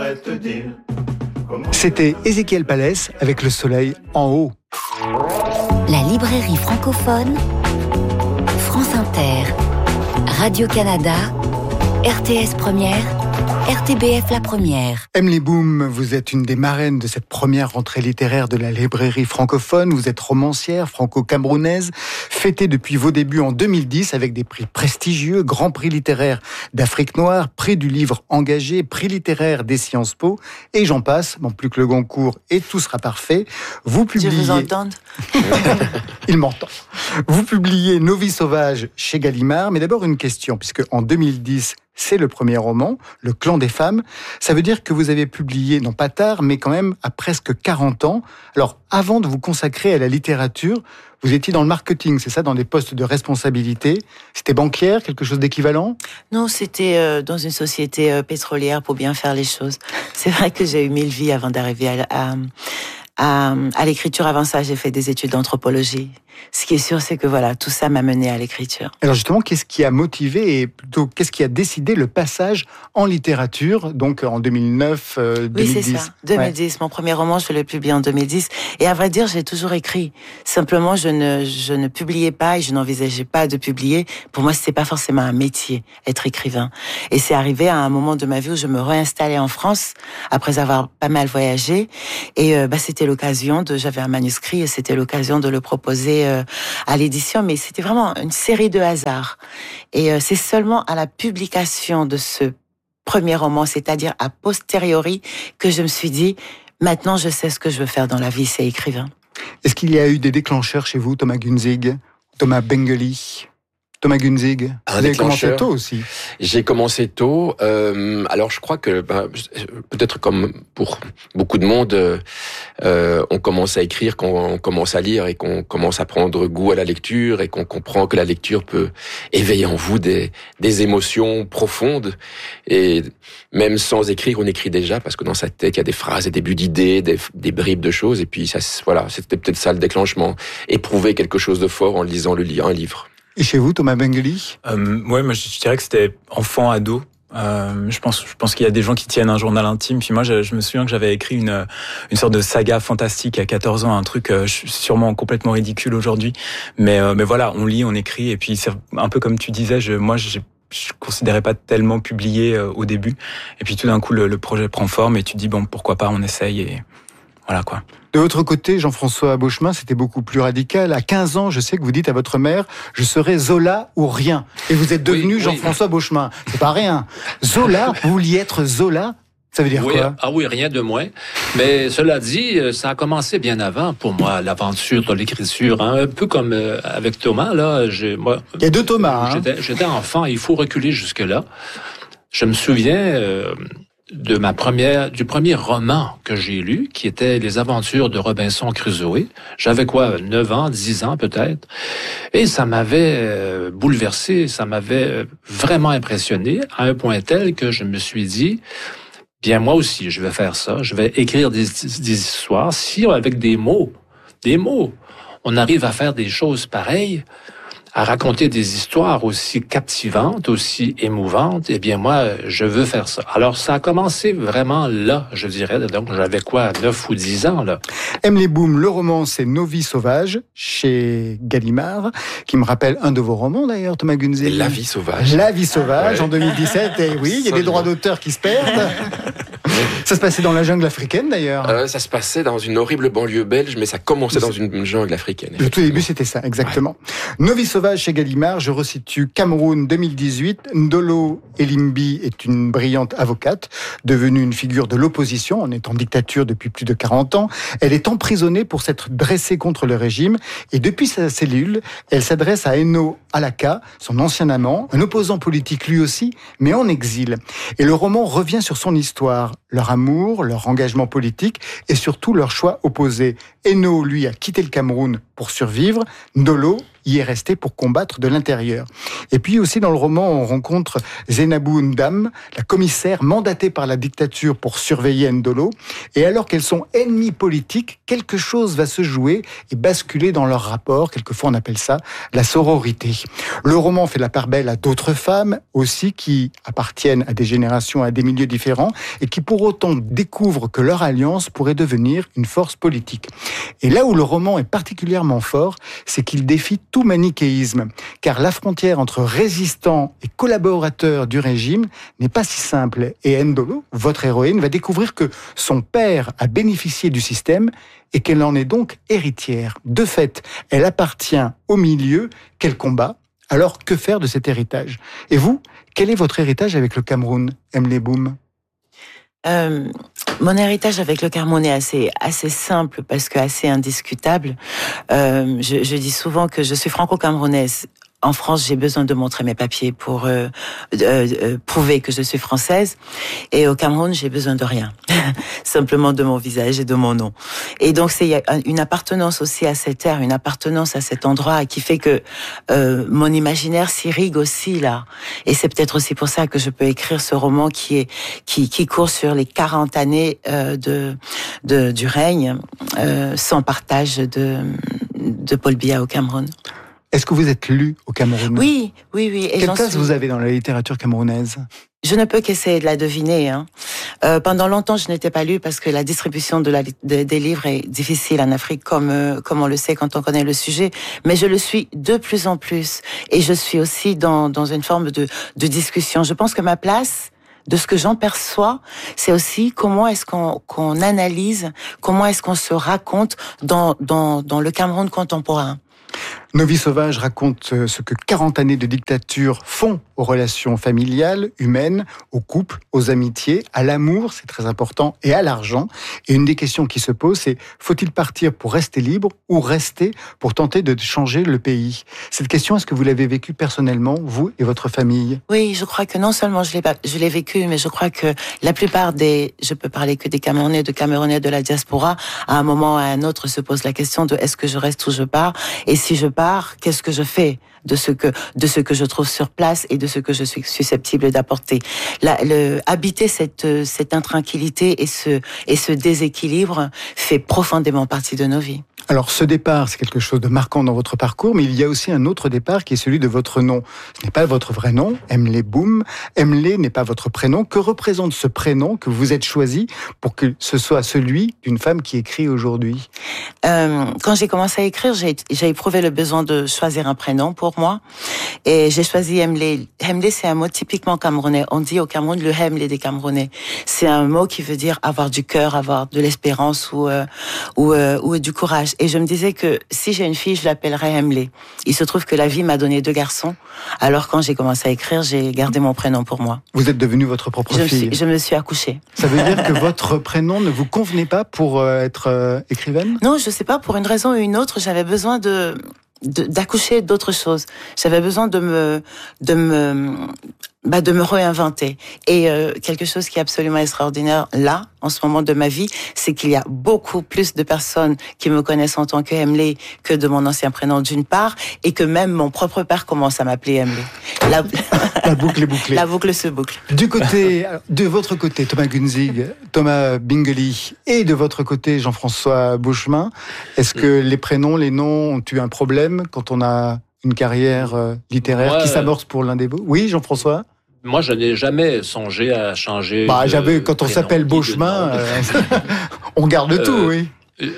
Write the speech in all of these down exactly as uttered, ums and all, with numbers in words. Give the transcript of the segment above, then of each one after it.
saurais te dire. C'était Ézéchiel Palès avec Le Soleil en haut. La librairie francophone, France Inter, Radio-Canada, R T S Première, R T B F La Première. Emily Boom, vous êtes une des marraines de cette première rentrée littéraire de la librairie francophone. Vous êtes romancière franco-camerounaise, fêtée depuis vos débuts en deux mille dix avec des prix prestigieux, Grand Prix littéraire d'Afrique noire, Prix du livre engagé, Prix littéraire des Sciences Po, et j'en passe, bon, plus que le Goncourt, et tout sera parfait. Vous publiez... Je vous entends. Il m'entend. Vous publiez Nos vies sauvages chez Gallimard, mais d'abord une question, puisque en deux mille dix, c'est le premier roman, Le clan des femmes. Ça veut dire que vous avez publié, non pas tard, mais quand même à presque quarante ans. Alors, avant de vous consacrer à la littérature, vous étiez dans le marketing, c'est ça, dans des postes de responsabilité. C'était banquière, quelque chose d'équivalent ? Non, c'était euh, dans une société euh, pétrolière pour bien faire les choses. C'est vrai que j'ai eu mille vies avant d'arriver à, à, à, à l'écriture. Avant ça, j'ai fait des études d'anthropologie. Ce qui est sûr, c'est que voilà, tout ça m'a mené à l'écriture. Alors justement, qu'est-ce qui a motivé et plutôt qu'est-ce qui a décidé le passage en littérature, donc en deux mille neuf, euh, deux mille dix ? Oui, c'est ça. deux mille dix, ouais. Mon premier roman, je l'ai publié en deux mille dix. Et à vrai dire, j'ai toujours écrit. Simplement, je ne, je ne publiais pas et je n'envisageais pas de publier. Pour moi, c'était pas forcément un métier, être écrivain. Et c'est arrivé à un moment de ma vie où je me réinstallais en France après avoir pas mal voyagé. Et euh, bah, c'était l'occasion de, j'avais un manuscrit et c'était l'occasion de le proposer euh, à l'édition, mais c'était vraiment une série de hasards. Et euh, c'est seulement à la publication de ce premier roman, c'est-à-dire a posteriori, que je me suis dit, maintenant je sais ce que je veux faire dans la vie, c'est écrivain. Est-ce qu'il y a eu des déclencheurs chez vous, Thomas Gunzig, Thomas Bengeli ? Thomas Gunzig, vous avez commencé tôt aussi. J'ai commencé tôt. Euh, alors je crois que ben, peut-être comme pour beaucoup de monde, euh, on commence à écrire quand on commence à lire et qu'on commence à prendre goût à la lecture et qu'on comprend que la lecture peut éveiller en vous des, des émotions profondes. Et même sans écrire, on écrit déjà parce que dans sa tête il y a des phrases, des débuts d'idées, des, des bribes de choses. Et puis ça, voilà, c'était peut-être ça le déclenchement. Éprouver quelque chose de fort en lisant le, un livre. Et chez vous, Thomas Bengeli ? euh, Ouais, moi je dirais que c'était enfant, ado. Euh, je pense, je pense qu'il y a des gens qui tiennent un journal intime. Puis moi, je, je me souviens que j'avais écrit une, une sorte de saga fantastique à quatorze ans, un truc euh, sûrement complètement ridicule aujourd'hui. Mais, euh, mais voilà, on lit, on écrit, et puis c'est un peu comme tu disais. Je, moi, j'ai je considérais pas tellement publier euh, au début. Et puis tout d'un coup, le, le projet prend forme et tu te dis bon, pourquoi pas, on essaye et voilà quoi. De votre côté, Jean-François Beauchemin, c'était beaucoup plus radical. À quinze ans, je sais que vous dites à votre mère, je serai Zola ou rien. Et vous êtes devenu oui, Jean-François oui. Beauchemin. C'est pas rien. Zola, vous vouliez être Zola ? Ça veut dire oui, quoi ? Ah oui, rien de moins. Mais cela dit, ça a commencé bien avant pour moi, l'aventure de l'écriture. Hein. Un peu comme euh, avec Thomas, là. J'ai, moi, il y a deux Thomas. Hein. J'étais, j'étais enfant, il faut reculer jusque-là. Je me souviens... Euh, de ma première, du premier roman que j'ai lu, qui était Les Aventures de Robinson Crusoe. J'avais quoi, neuf ans, dix ans peut-être. Et ça m'avait bouleversé, ça m'avait vraiment impressionné, à un point tel que je me suis dit, bien moi aussi, je vais faire ça, je vais écrire des, des histoires. Si avec des mots, des mots, on arrive à faire des choses pareilles, à raconter des histoires aussi captivantes, aussi émouvantes, eh bien moi, je veux faire ça. Alors ça a commencé vraiment là, je dirais. Donc j'avais quoi, neuf ou dix ans là. Emily Boom, le roman c'est Nos vies sauvages chez Gallimard, qui me rappelle un de vos romans d'ailleurs, Thomas Gunzig. La vie sauvage. La vie sauvage ouais. En deux mille dix-sept. Et oui, il y a des droits d'auteur qui se perdent. Ça se passait dans la jungle africaine d'ailleurs. Euh, ça se passait dans une horrible banlieue belge, mais ça commençait dans une jungle africaine. Le tout début c'était ça, exactement. Ouais. Nos vies sauvages chez Gallimard, je resitue Cameroun deux mille dix-huit. Ndolo Elimbi est une brillante avocate, devenue une figure de l'opposition, en étant en dictature depuis plus de quarante ans. Elle est emprisonnée pour s'être dressée contre le régime, et depuis sa cellule, elle s'adresse à Eno Alaka, son ancien amant, un opposant politique lui aussi, mais en exil. Et le roman revient sur son histoire, leur amour, leur engagement politique, et surtout leur choix opposé. Eno, lui, a quitté le Cameroun pour survivre. Ndolo, y est resté pour combattre de l'intérieur. Et puis aussi dans le roman, on rencontre Zainabou Ndam, la commissaire mandatée par la dictature pour surveiller Ndolo. Et alors qu'elles sont ennemies politiques, quelque chose va se jouer et basculer dans leur rapport. Quelquefois, on appelle ça la sororité. Le roman fait la part belle à d'autres femmes aussi qui appartiennent à des générations, à des milieux différents et qui pour autant découvrent que leur alliance pourrait devenir une force politique. Et là où le roman est particulièrement fort, c'est qu'il défie tout manichéisme, car la frontière entre résistants et collaborateurs du régime n'est pas si simple. Et Ndolo, votre héroïne, va découvrir que son père a bénéficié du système et qu'elle en est donc héritière. De fait, elle appartient au milieu qu'elle combat. Alors, que faire de cet héritage ? Et vous, quel est votre héritage avec le Cameroun, Emily Boom ? Euh, mon héritage avec le Cameroun est assez assez simple parce que assez indiscutable. Euh, je, je dis souvent que je suis franco-camerounaise. En France, j'ai besoin de montrer mes papiers pour euh, euh, euh, prouver que je suis française. Et au Cameroun, j'ai besoin de rien. Simplement de mon visage et de mon nom. Et donc, c'est une appartenance aussi à cette terre, une appartenance à cet endroit qui fait que euh, mon imaginaire s'irrigue aussi là. Et c'est peut-être aussi pour ça que je peux écrire ce roman qui est qui, qui court sur les quarante années euh, de, de du règne euh, sans partage de, de Paul Biya au Cameroun. Est-ce que vous êtes lu au Cameroun ? Oui, oui, oui. Et quelle place suis... vous avez dans la littérature camerounaise ? Je ne peux qu'essayer de la deviner. Hein. Euh, pendant longtemps, je n'étais pas lue parce que la distribution de la, de, des livres est difficile en Afrique, comme euh, comme on le sait quand on connaît le sujet. Mais je le suis de plus en plus, et je suis aussi dans dans une forme de de discussion. Je pense que ma place, de ce que j'en perçois, c'est aussi comment est-ce qu'on qu'on analyse, comment est-ce qu'on se raconte dans dans dans le Cameroun contemporain. Nos vies sauvages racontent ce que quarante années de dictature font aux relations familiales, humaines, aux couples, aux amitiés, à l'amour, c'est très important, et à l'argent. Et une des questions qui se pose, c'est faut-il partir pour rester libre ou rester pour tenter de changer le pays ? Cette question, est-ce que vous l'avez vécue personnellement, vous et votre famille ? Oui, je crois que non seulement je l'ai, je l'ai vécu, mais je crois que la plupart des, je peux parler que des Camerounais, de Camerounais de la diaspora, à un moment ou à un autre se pose la question de est-ce que je reste ou je pars ? Et si je pars, qu'est-ce que je fais de ce que de ce que je trouve sur place et de ce que je suis susceptible d'apporter. La, le, habiter cette cette intranquillité et ce et ce déséquilibre fait profondément partie de nos vies. Alors ce départ, c'est quelque chose de marquant dans votre parcours, mais il y a aussi un autre départ qui est celui de votre nom. Ce n'est pas votre vrai nom, Emily Boom. Emily n'est pas votre prénom. Que représente ce prénom que vous êtes choisi pour que ce soit celui d'une femme qui écrit aujourd'hui ? euh, Quand j'ai commencé à écrire, j'ai, j'ai éprouvé le besoin de choisir un prénom pour moi. Et j'ai choisi Emily. Emily, c'est un mot typiquement camerounais. On dit au Cameroun le Emily des Camerounais. C'est un mot qui veut dire avoir du cœur, avoir de l'espérance ou, euh, ou, euh, ou du courage. Et je me disais que si j'ai une fille, je l'appellerais Emily. Il se trouve que la vie m'a donné deux garçons. Alors quand j'ai commencé à écrire, j'ai gardé mon prénom pour moi. Vous êtes devenue votre propre je fille. Me suis, je me suis accouchée. Ça veut dire que votre prénom ne vous convenait pas pour être euh, écrivaine ? Non, je sais pas. Pour une raison ou une autre, j'avais besoin de... De, d'accoucher d'autres choses. J'avais besoin de me, de me, bah, de me réinventer. Et euh, quelque chose qui est absolument extraordinaire là, en ce moment de ma vie, c'est qu'il y a beaucoup plus de personnes qui me connaissent en tant que Emily que de mon ancien prénom d'une part, et que même mon propre père commence à m'appeler Emily. La, la boucle est bouclée. La boucle se boucle. Du côté, de votre côté, Thomas Gunzig, Thomas Binggeli, et de votre côté, Jean-François Beauchemin, est-ce que les prénoms, les noms ont eu un problème quand on a une carrière littéraire Moi, qui s'amorce pour l'un des beaux ? Oui, Jean-François ? Moi, je n'ai jamais songé à changer. Bah, de j'avais, quand on prénom, s'appelle Beauchemin, euh, on garde euh, tout, oui.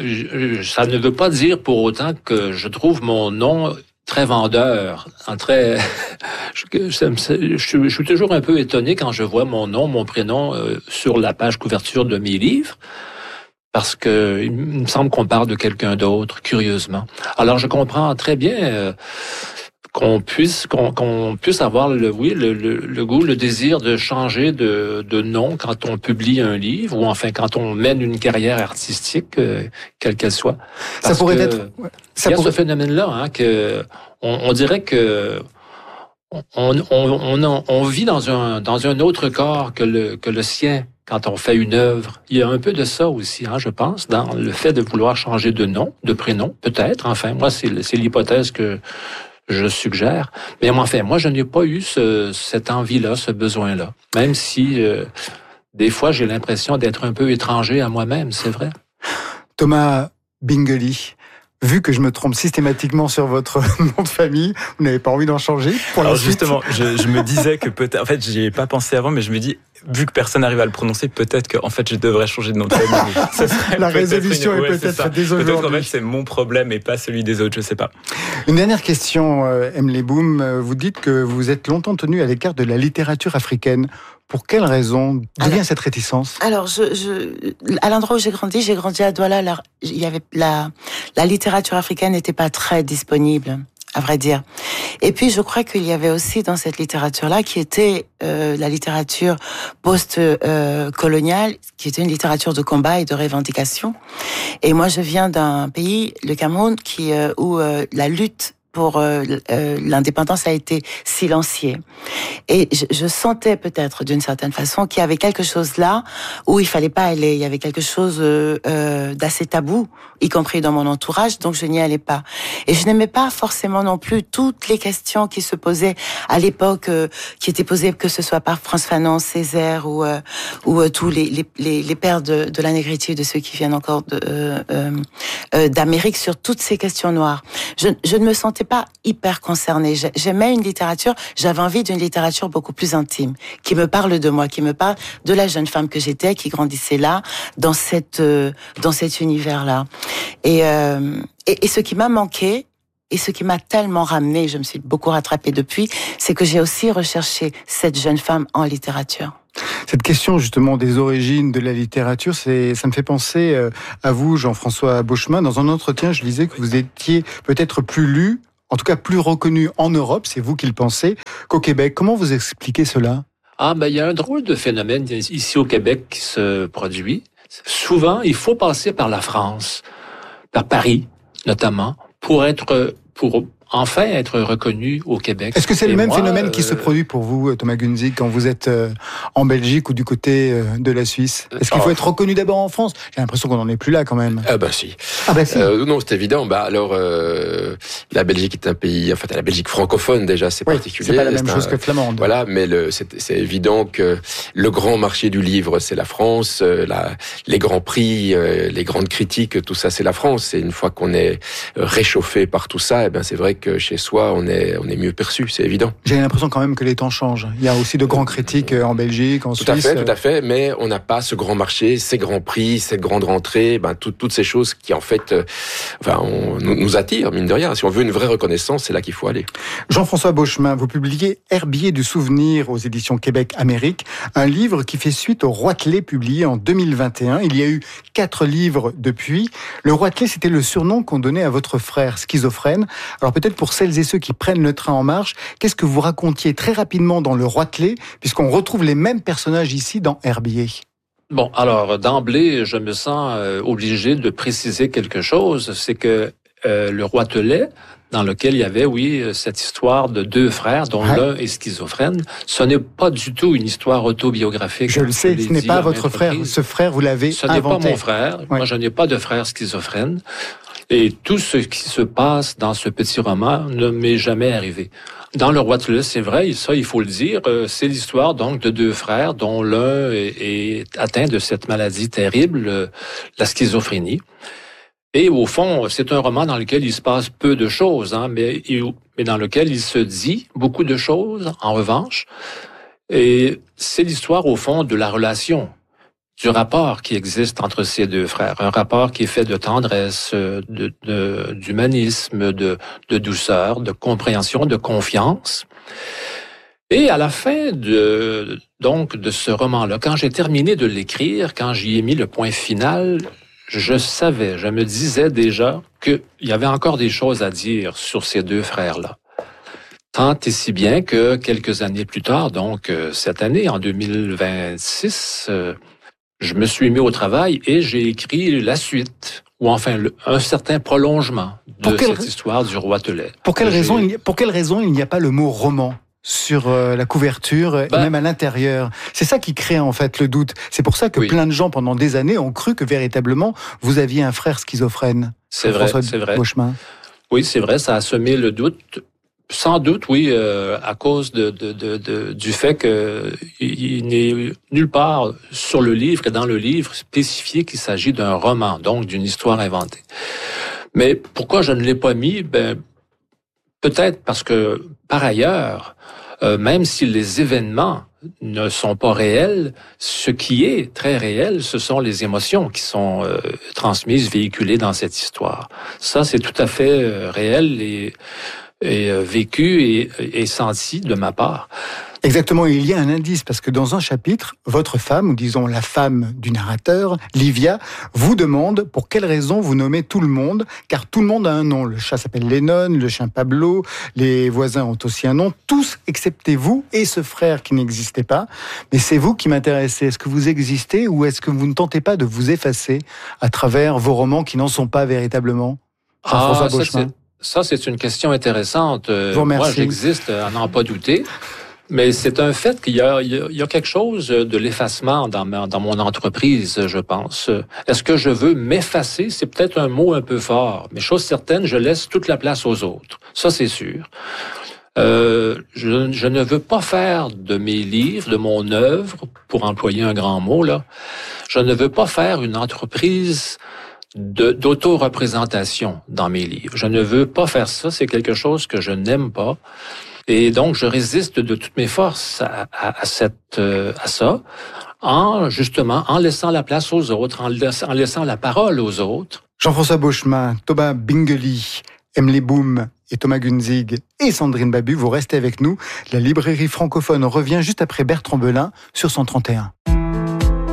Ça ne veut pas dire pour autant que je trouve mon nom très vendeur, en très. je, je, je, je suis toujours un peu étonné quand je vois mon nom, mon prénom euh, sur la page couverture de mes livres. Parce que il me semble qu'on parle de quelqu'un d'autre, curieusement. Alors je comprends très bien euh, qu'on puisse qu'on, qu'on puisse avoir le oui le, le, le goût, le désir de changer de, de nom quand on publie un livre ou enfin quand on mène une carrière artistique, euh, quelle qu'elle soit. Parce ça pourrait que, être. Ouais. Ça il y a pourrait... ce phénomène-là, hein, que on, on dirait que on, on, on, on, on vit dans un dans un autre corps que le que le sien. quand on fait une œuvre. Il y a un peu de ça aussi, hein, je pense, dans le fait de vouloir changer de nom, de prénom, peut-être. Enfin, moi, c'est, c'est l'hypothèse que je suggère. Mais enfin, moi, je n'ai pas eu ce, cette envie-là, ce besoin-là. Même si, euh, des fois, j'ai l'impression d'être un peu étranger à moi-même, c'est vrai. Thomas Binguely, vu que je me trompe systématiquement sur votre nom de famille, vous n'avez pas envie d'en changer pour la Alors suite? justement, je, je me disais que peut-être, en fait, j'y ai pas pensé avant, mais je me dis, vu que personne n'arrive à le prononcer, peut-être que, en fait, je devrais changer de nom de famille. Ça serait la résolution une... est ouais, peut-être dès aujourd'hui. Peut-être qu'en fait, c'est mon problème et pas celui des autres, je sais pas. Une dernière question, euh, Emily Boom. Vous dites que vous êtes longtemps tenu à l'écart de la littérature africaine. Pour quelle raison? D'où vient cette réticence? Alors, je, je, à l'endroit où j'ai grandi, j'ai grandi à Douala. La, il y avait la, la littérature africaine n'était pas très disponible, à vrai dire. Et puis, je crois qu'il y avait aussi dans cette littérature-là, qui était euh, la littérature post-coloniale, euh, qui était une littérature de combat et de revendication. Et moi, je viens d'un pays, le Cameroun, qui euh, où euh, la lutte pour euh, euh, l'indépendance a été silenciée. Et je, je sentais peut-être d'une certaine façon qu'il y avait quelque chose là où il fallait pas aller. Il y avait quelque chose euh, euh, d'assez tabou, y compris dans mon entourage, donc je n'y allais pas. Et je n'aimais pas forcément non plus toutes les questions qui se posaient à l'époque, euh, qui étaient posées que ce soit par Frantz Fanon, Césaire ou euh, ou euh, tous les, les les les pères de, de la négritude, de ceux qui viennent encore de, euh, euh, d'Amérique, sur toutes ces questions noires. Je, je ne me sentais pas hyper concernée. J'aimais une littérature, j'avais envie d'une littérature beaucoup plus intime, qui me parle de moi, qui me parle de la jeune femme que j'étais, qui grandissait là, dans cette euh, dans cet univers-là. Et, euh, et et ce qui m'a manqué, et ce qui m'a tellement ramenée, je me suis beaucoup rattrapée depuis, c'est que j'ai aussi recherché cette jeune femme en littérature. Cette question justement des origines de la littérature, c'est, ça me fait penser à vous, Jean-François Beauchemin. Dans un entretien, je disais que vous étiez peut-être plus lu, en tout cas plus reconnu en Europe, c'est vous qui le pensez, qu'au Québec. Comment vous expliquez cela? Ah, ben, il y a un drôle de phénomène ici au Québec qui se produit. Souvent, il faut passer par la France, par Paris, notamment, pour être, pour enfin être reconnu au Québec. Est-ce que c'est Et le même moi, phénomène euh... qui se produit pour vous, Thomas Gunzig, quand vous êtes euh, en Belgique ou du côté euh, de la Suisse? Est-ce qu'il faut oh. être reconnu d'abord en France? J'ai l'impression qu'on n'en est plus là quand même. Ah bah si. Ah bah si. Euh, non, c'est évident. Bah alors, euh, la Belgique est un pays, enfin la Belgique francophone déjà, c'est oui, particulier. C'est pas la même c'est chose un, que flamande. Voilà, mais le, c'est, c'est évident que le grand marché du livre, c'est la France. Euh, la, les grands prix, euh, les grandes critiques, tout ça, c'est la France. Et une fois qu'on est réchauffé par tout ça, eh ben c'est vrai que chez soi, on est, on est mieux perçu, c'est évident. J'ai l'impression quand même que les temps changent. Il y a aussi de grands critiques en Belgique, en tout Suisse. Tout à fait, tout à fait. Mais on n'a pas ce grand marché, ces grands prix, cette grande rentrée, ben tout, toutes ces choses qui en fait, euh, enfin, on, nous, nous attirent mine de rien. Si on veut une vraie reconnaissance, c'est là qu'il faut aller. Jean-François Beauchemin, vous publiez Herbier du souvenir aux éditions Québec-Amérique, un livre qui fait suite au Roitelet publié en deux mille vingt et un. Il y a eu quatre livres depuis. Le Roitelet, c'était le surnom qu'on donnait à votre frère schizophrène. Alors peut-être pour celles et ceux qui prennent le train en marche, qu'est-ce que vous racontiez très rapidement dans le Roitelet, puisqu'on retrouve les mêmes personnages ici dans Herbier? Bon, alors d'emblée, je me sens euh, obligé de préciser quelque chose, c'est que euh, le Roitelet, dans lequel il y avait, oui, cette histoire de deux frères, dont ouais. l'un est schizophrène, ce n'est pas du tout une histoire autobiographique. Je le sais, ce n'est pas votre frère. Ce frère, vous l'avez ce inventé. Ce n'est pas mon frère. Ouais. Moi, je n'ai pas de frère schizophrène. Et tout ce qui se passe dans ce petit roman ne m'est jamais arrivé. Dans le Roitelet, c'est vrai, ça, il faut le dire, c'est l'histoire donc de deux frères dont l'un est, est atteint de cette maladie terrible, la schizophrénie. Et au fond, c'est un roman dans lequel il se passe peu de choses, hein, mais, mais dans lequel il se dit beaucoup de choses, en revanche. Et c'est l'histoire, au fond, de la relation, du rapport qui existe entre ces deux frères. Un rapport qui est fait de tendresse, de, de, d'humanisme, de, de douceur, de compréhension, de confiance. Et à la fin de, donc, de ce roman-là, quand j'ai terminé de l'écrire, quand j'y ai mis le point final, je savais, je me disais déjà qu'il y avait encore des choses à dire sur ces deux frères-là. Tant et si bien que quelques années plus tard, donc cette année, en deux mille vingt-six, euh, je me suis mis au travail et j'ai écrit la suite, ou enfin le, un certain prolongement de quelle, cette histoire du Roitelet. Pour quelle, raison, il, pour quelle raison il n'y a pas le mot roman sur euh, la couverture ben, et même à l'intérieur. C'est ça qui crée en fait le doute. C'est pour ça que oui. plein de gens pendant des années ont cru que véritablement vous aviez un frère schizophrène. C'est vrai, c'est vrai. Beauchemin. Oui, c'est vrai, ça a semé le doute. Sans doute, oui, euh, à cause de, de, de, de, du fait que il n'est nulle part sur le livre et dans le livre spécifié qu'il s'agit d'un roman, donc d'une histoire inventée. Mais pourquoi je ne l'ai pas mis? Ben, peut-être parce que, par ailleurs, euh, même si les événements ne sont pas réels, ce qui est très réel, ce sont les émotions qui sont euh, transmises, véhiculées dans cette histoire. Ça, c'est tout à fait euh, réel et et vécu et, et senti de ma part. Exactement, il y a un indice, parce que dans un chapitre, votre femme, ou disons la femme du narrateur, Livia, vous demande pour quelle raison vous nommez tout le monde, car tout le monde a un nom. Le chat s'appelle Lennon, le chien Pablo, les voisins ont aussi un nom, tous excepté vous et ce frère qui n'existait pas. Mais c'est vous qui m'intéressez. Est-ce que vous existez ou est-ce que vous ne tentez pas de vous effacer à travers vos romans qui n'en sont pas véritablement? Jean-François ah, Beauchemin. Ça, c'est une question intéressante. Moi, j'existe, à n'en pas douter. Mais c'est un fait qu'il y a, il y a quelque chose de l'effacement dans, ma, dans mon entreprise, je pense. Est-ce que je veux m'effacer? C'est peut-être un mot un peu fort. Mais chose certaine, je laisse toute la place aux autres. Ça, c'est sûr. Euh, je, je ne veux pas faire de mes livres, de mon œuvre, pour employer un grand mot, là, je ne veux pas faire une entreprise De, d'auto-représentation dans mes livres. Je ne veux pas faire ça, c'est quelque chose que je n'aime pas. Et donc, je résiste de toutes mes forces à, à, à, cette, à ça, en justement, en laissant la place aux autres, en laissant, en laissant la parole aux autres. Jean-François Beauchemin, Thomas Bingeli, Emily Boom et Thomas Gunzig et Sandrine Babu, vous restez avec nous. La librairie francophone revient juste après Bertrand Belin sur cent trente et un.